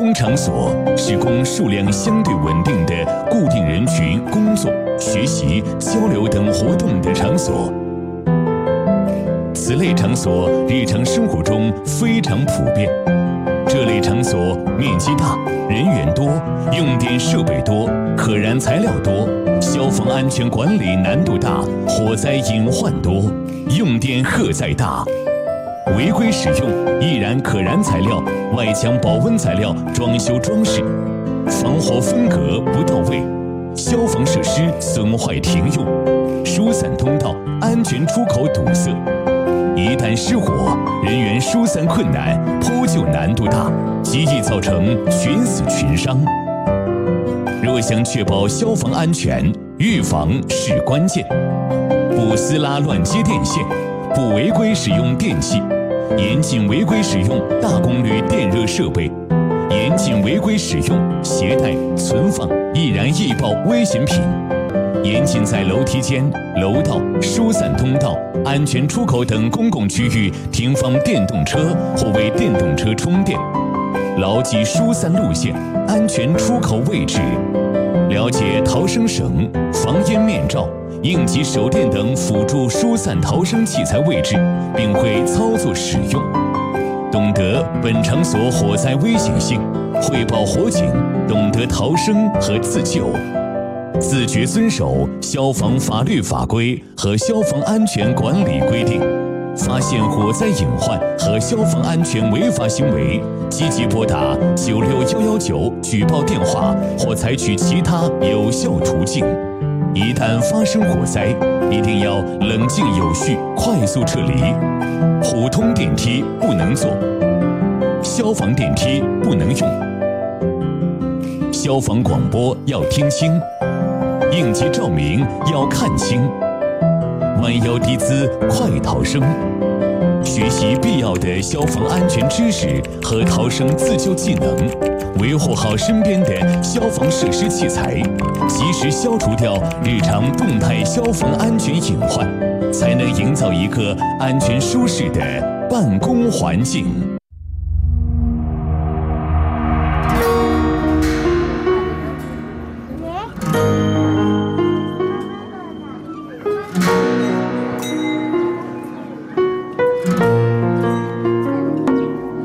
工场所是供数量相对稳定的固定人群工作、学习、交流等活动的场所。此类场所日常生活中非常普遍。这类场所面积大，人员多，用电设备多，可燃材料多，消防安全管理难度大，火灾隐患多，用电荷载大。违规使用易燃可燃材料、外墙保温材料装修装饰，防火分隔不到位，消防设施损坏停用，疏散通道、安全出口堵塞。一旦失火，人员疏散困难，扑救难度大，极易造成群死群伤。若想确保消防安全，预防是关键。不撕拉乱接电线，不违规使用电器，严禁违规使用大功率电热设备，严禁违规使用、携带、存放易燃易爆危险品。严禁在楼梯间、楼道、疏散通道、安全出口等公共区域停放电动车或为电动车充电，牢记疏散路线、安全出口位置，了解逃生绳、防烟面罩、应急手电等辅助疏散逃生器材位置，并会操作使用，懂得本场所火灾危险性，汇报火警，懂得逃生和自救。自觉遵守消防法律法规和消防安全管理规定，发现火灾隐患和消防安全违法行为，积极拨打96119举报电话或采取其他有效途径。一旦发生火灾，一定要冷静有序、快速撤离。普通电梯不能坐，消防电梯不能用，消防广播要听清，应急照明要看清，弯腰低姿快逃生。学习必要的消防安全知识和逃生自救技能，维护好身边的消防设施器材，及时消除掉日常动态消防安全隐患，才能营造一个安全舒适的办公环境。